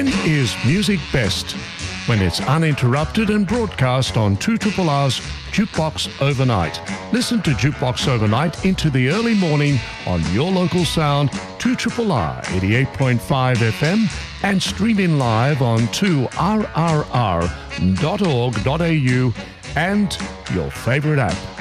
When is music best? When it's uninterrupted and broadcast on 2RR's Jukebox Overnight. Listen to Jukebox Overnight into the early morning on your local sound, 2RR 88.5 FM, and streaming live on 2rrr.org.au and your favorite app.